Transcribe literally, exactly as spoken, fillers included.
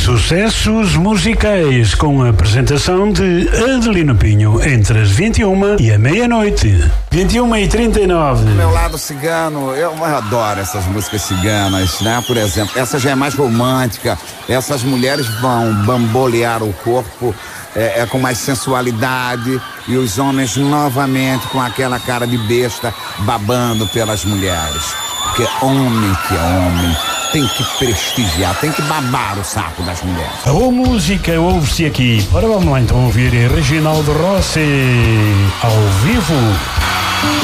Sucessos musicais com a apresentação de Adelino Pinho entre as vinte e uma e a meia-noite. vinte e uma e trinta e nove. Meu lado cigano, eu adoro essas músicas ciganas, né? Por exemplo, essa já é mais romântica. Essas mulheres vão bambolear o corpo é, é com mais sensualidade e os homens novamente com aquela cara de besta babando pelas mulheres. Porque homem que é homem tem que prestigiar, tem que babar o saco das mulheres. A boa música ouve-se aqui. Ora, vamos lá então ouvir Reginaldo Rossi ao vivo.